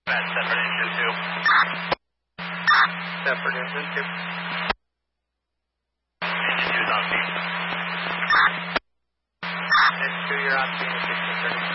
Separate engine 2. Separate engine 2. Engine 2's on scene. Engine 2, you're on scene at 1630.